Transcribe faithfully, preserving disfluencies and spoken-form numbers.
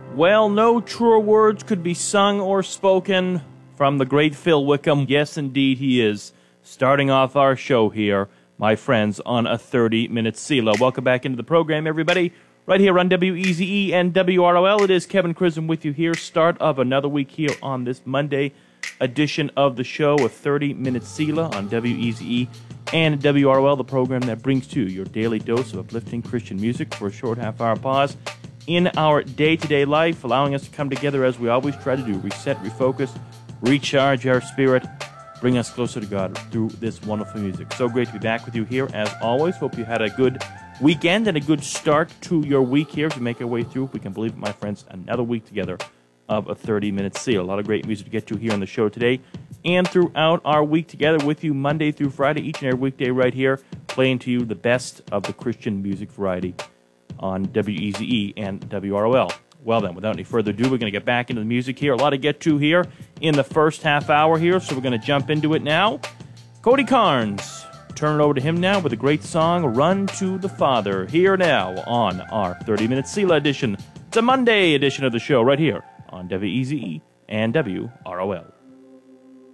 Well, no truer words could be sung or spoken from the great Phil Wickham. Yes, indeed, he is. Starting off our show here, my friends, on a thirty-minute Selah. Welcome back into the program, everybody. Right here on W E Z E and W R O L. It is Kevin Chisholm with you here. Start of another week here on this Monday edition of the show, a thirty-minute Selah on W E Z E and W R O L, the program that brings to you your daily dose of uplifting Christian music for a short half-hour pause in our day-to-day life, allowing us to come together as we always try to do, reset, refocus, recharge our spirit, bring us closer to God through this wonderful music. So great to be back with you here, as always. Hope you had a good weekend and a good start to your week here as we make our way through, if we can believe it, my friends, another week together of a thirty-minute Selah. A lot of great music to get to here on the show today and throughout our week together with you Monday through Friday, each and every weekday right here, playing to you the best of the Christian music variety on W E Z E and W R O L. Well then, without any further ado, we're going to get back into the music here. A lot to get to here in the first half hour here, so we're going to jump into it now. Cody Carnes, turn it over to him now with a great song, Run to the Father, here now on our thirty-minute Selah edition. It's a Monday edition of the show right here on W E Z E and W R O L.